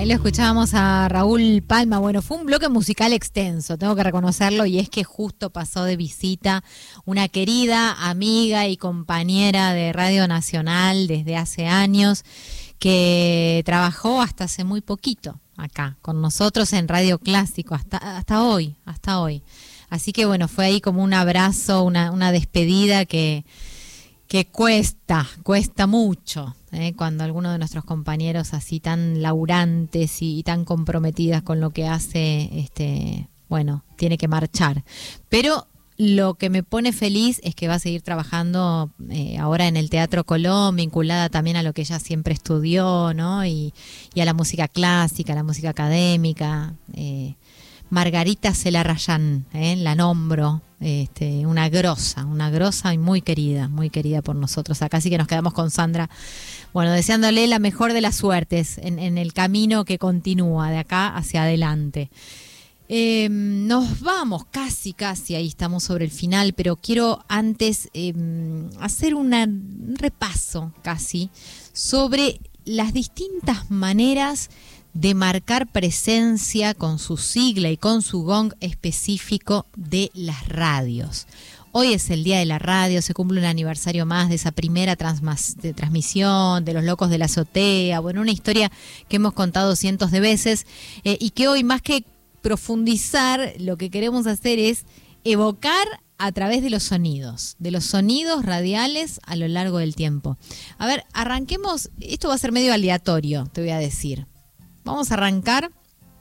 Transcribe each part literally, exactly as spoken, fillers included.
lo escuchábamos a Raúl Palma. Bueno, fue un bloque musical extenso, tengo que reconocerlo, y es que justo pasó de visita una querida amiga y compañera de Radio Nacional desde hace años, que trabajó hasta hace muy poquito acá con nosotros en Radio Clásico, hasta, hasta hoy, hasta hoy. Así que bueno, fue ahí como un abrazo, una, una despedida que... que cuesta, cuesta mucho, ¿eh? Cuando alguno de nuestros compañeros así tan laburantes y, y tan comprometidas con lo que hace, este, bueno, tiene que marchar. Pero lo que me pone feliz es que va a seguir trabajando eh, ahora en el Teatro Colón, vinculada también a lo que ella siempre estudió, ¿no? Y, y a la música clásica, a la música académica. Eh, Margarita Celarrayán, ¿eh? La nombro, este, una grosa, una grosa y muy querida, muy querida por nosotros acá. Así que nos quedamos con Sandra, bueno, deseándole la mejor de las suertes en, en el camino que continúa de acá hacia adelante. Eh, nos vamos, casi, casi, ahí estamos sobre el final, pero quiero antes eh, hacer una, un repaso casi sobre las distintas maneras de marcar presencia con su sigla y con su gong específico de las radios. Hoy es el Día de la Radio, se cumple un aniversario más de esa primera transmas- de transmisión de Los Locos de la Azotea, bueno, una historia que hemos contado cientos de veces eh, y que hoy, más que profundizar, lo que queremos hacer es evocar a través de los sonidos, de los sonidos radiales a lo largo del tiempo. A ver, arranquemos, esto va a ser medio aleatorio, te voy a decir. Vamos a arrancar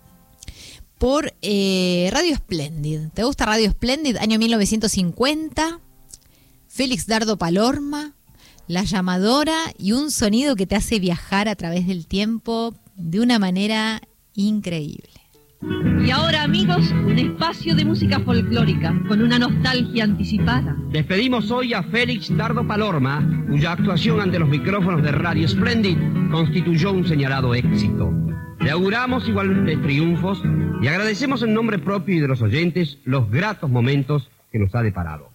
por eh, Radio Splendid. ¿Te gusta Radio Splendid? Año mil novecientos cincuenta, Félix Dardo Palorma, La Llamadora, y un sonido que te hace viajar a través del tiempo de una manera increíble. Y ahora, amigos, un espacio de música folclórica con una nostalgia anticipada. Despedimos hoy a Félix Dardo Palorma, cuya actuación ante los micrófonos de Radio Splendid constituyó un señalado éxito. Le auguramos igualmente triunfos y agradecemos en nombre propio y de los oyentes los gratos momentos que nos ha deparado.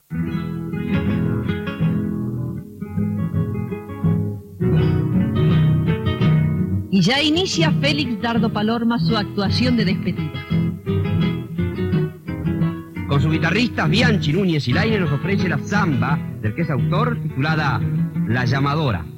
Y ya inicia Félix Dardo Palorma su actuación de despedida. Con sus guitarristas Bianchi, Núñez y Laine nos ofrece la samba del que es autor, titulada La Llamadora.